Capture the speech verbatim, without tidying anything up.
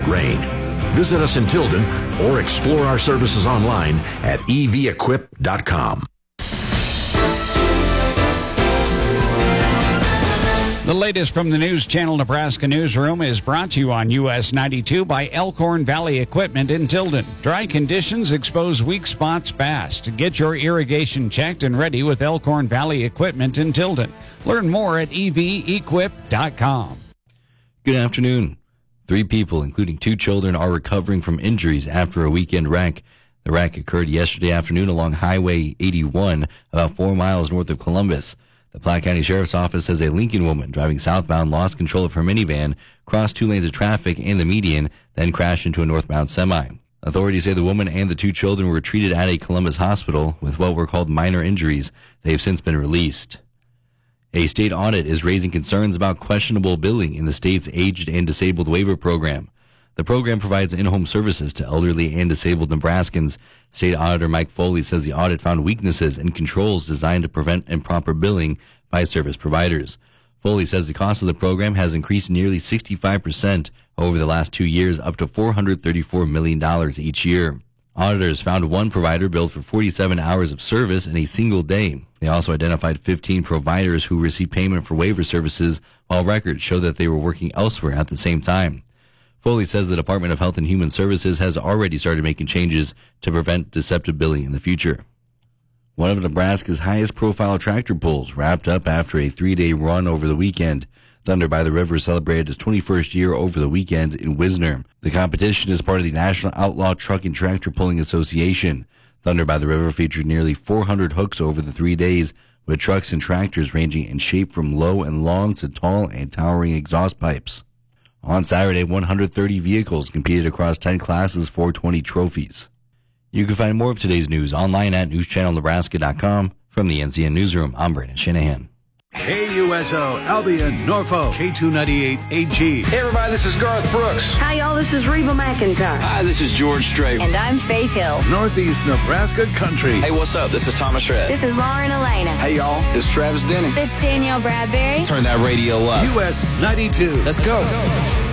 rain. Visit us in Tilden or explore our services online at e v equip dot com. The latest from the News Channel Nebraska newsroom is brought to you on U S ninety-two by Elkhorn Valley Equipment in Tilden. Dry conditions expose weak spots fast. Get your irrigation checked and ready with Elkhorn Valley Equipment in Tilden. Learn more at e v equip dot com. Good afternoon. Three people, including two children, are recovering from injuries after a weekend wreck. The wreck occurred yesterday afternoon along Highway eighty-one, about four miles north of Columbus. The Platte County Sheriff's Office says a Lincoln woman driving southbound lost control of her minivan, crossed two lanes of traffic and the median, then crashed into a northbound semi. Authorities say the woman and the two children were treated at a Columbus hospital with what were called minor injuries. They have since been released. A state audit is raising concerns about questionable billing in the state's Aged and Disabled Waiver Program. The program provides in-home services to elderly and disabled Nebraskans. State Auditor Mike Foley says the audit found weaknesses in controls designed to prevent improper billing by service providers. Foley says the cost of the program has increased nearly sixty-five percent over the last two years, up to four hundred thirty-four million dollars each year. Auditors found one provider billed for forty-seven hours of service in a single day. They also identified fifteen providers who received payment for waiver services, while records show that they were working elsewhere at the same time. Foley says the Department of Health and Human Services has already started making changes to prevent deceptive billing in the future. One of Nebraska's highest-profile tractor pulls wrapped up after a three-day run over the weekend. Thunder by the River celebrated its twenty-first year over the weekend in Wisner. The competition is part of the National Outlaw Truck and Tractor Pulling Association. Thunder by the River featured nearly four hundred hooks over the three days, with trucks and tractors ranging in shape from low and long to tall and towering exhaust pipes. On Saturday, one hundred thirty vehicles competed across ten classes for twenty trophies. You can find more of today's news online at news channel nebraska dot com. From the N C N Newsroom, I'm Brandon Shanahan. K U S O, Albion, Norfolk, K two ninety-eight A G. Hey everybody, this is Garth Brooks. Hi y'all, this is Reba McEntire. Hi, this is George Strait. And I'm Faith Hill. Northeast Nebraska Country. Hey, what's up? This is Thomas Shred. This is Lauren Elena. Hey y'all, it's Travis Denning. It's Danielle Bradbury. Turn that radio up. U S ninety-two. Let's go.